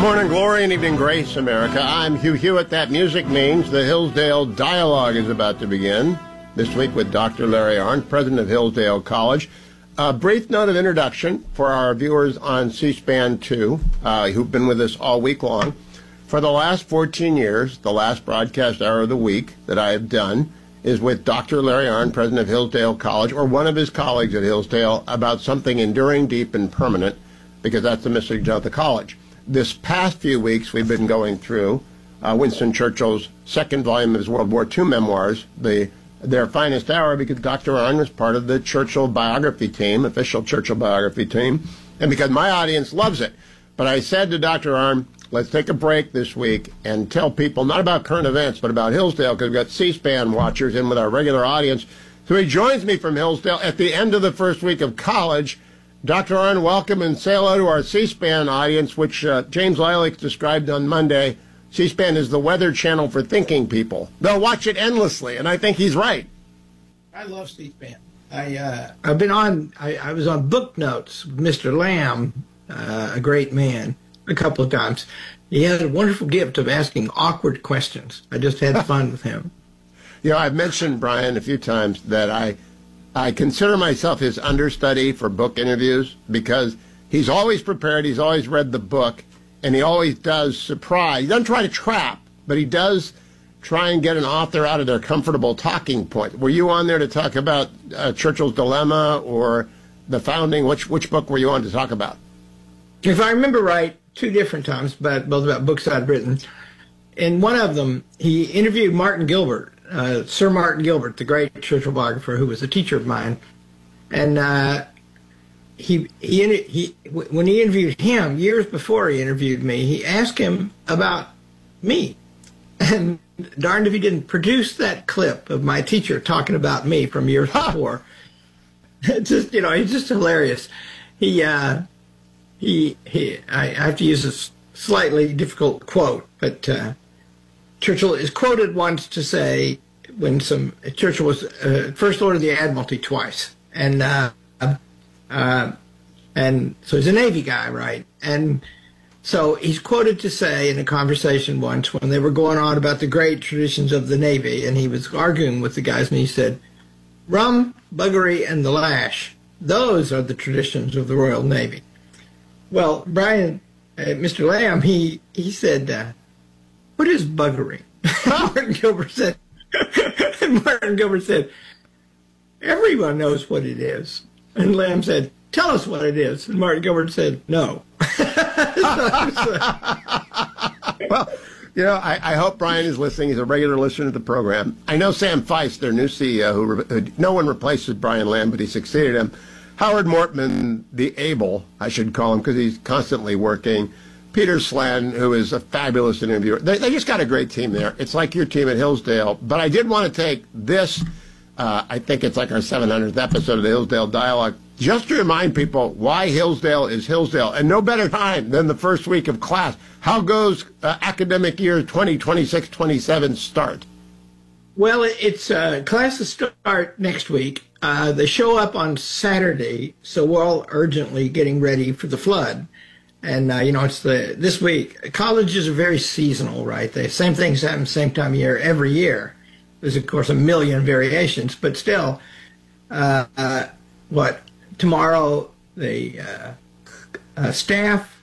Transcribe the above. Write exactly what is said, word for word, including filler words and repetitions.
Morning glory and evening grace, America. I'm Hugh Hewitt. That music means the Hillsdale Dialogue is about to begin. This week with Doctor Larry Arnn, president of Hillsdale College. A brief note of introduction for our viewers on C-SPAN two, uh, who've been with us all week long. For the last fourteen years, the last broadcast hour of the week that I have done is with Doctor Larry Arnn, president of Hillsdale College, or one of his colleagues at Hillsdale, about something enduring, deep, and permanent, because that's the message of the college. This past few weeks, we've been going through uh, Winston Churchill's second volume of his World War Two memoirs, the Their Finest Hour, because Doctor Arnn was part of the Churchill biography team, official Churchill biography team, and because my audience loves it. But I said to Doctor Arnn, let's take a break this week and tell people not about current events, but about Hillsdale, because we've got C-SPAN watchers in with our regular audience. So he joins me from Hillsdale at the end of the first week of college. Doctor Arnn, welcome, and say hello to our C-SPAN audience, which uh, James Lilac described on Monday. C-SPAN is the weather channel for thinking people. They'll watch it endlessly, and I think he's right. I love C-SPAN. I, uh, I've been on, I, I was on Book Notes with Mister Lamb, uh, a great man, a couple of times. He had a wonderful gift of asking awkward questions. I just had fun with him. You know, I've mentioned, Brian, a few times that I I consider myself his understudy for book interviews because he's always prepared, he's always read the book, and he always does surprise. He doesn't try to trap, but he does try and get an author out of their comfortable talking point. Were you on there to talk about uh, Churchill's Dilemma or the founding? Which which book were you on to talk about? If I remember right, two different times, but both about books I'd written. In one of them, he interviewed Martin Gilbert, uh, Sir Martin Gilbert, the great Churchill biographer, who was a teacher of mine. And uh, he, he, he, when he interviewed him, years before he interviewed me, he asked him about me. And darned if he didn't produce that clip of my teacher talking about me from years before. It's just, you know, he's just hilarious. He, uh, he, he, I have to use a slightly difficult quote, but uh, Churchill is quoted once to say, when some, Churchill was uh, First Lord of the Admiralty twice, and uh, uh, and so he's a Navy guy, right? And so he's quoted to say in a conversation once when they were going on about the great traditions of the Navy, and he was arguing with the guys, and he said, rum, buggery, and the lash, those are the traditions of the Royal Navy. Well, Brian, uh, Mister Lamb, he, he said, uh, what is buggery? Martin Gilbert said, and Martin Gilbert said, everyone knows what it is. And Lamb said, tell us what it is. And Martin Gilbert said, no. Well, you know, I, I hope Brian is listening. He's a regular listener to the program. I know Sam Feist, their new C E O, who, who no one replaces Brian Lamb, but he succeeded him. Howard Mortman, the able, I should call him, because he's constantly working. Peter Slan, who is a fabulous interviewer. They, they just got a great team there. It's like your team at Hillsdale. But I did want to take this, uh, I think it's like our seven hundredth episode of the Hillsdale Dialogue, just to remind people why Hillsdale is Hillsdale. And no better time than the first week of class. How goes uh, academic year twenty twenty-six twenty-seven start? Well, it's uh, classes start next week. Uh, they show up on Saturday, so we're all urgently getting ready for the flood. And, uh, you know, it's the this week. Colleges are very seasonal, right? The same things happen same time of year every year. There's, of course, a million variations, but still, uh, uh, what, tomorrow the uh, uh, staff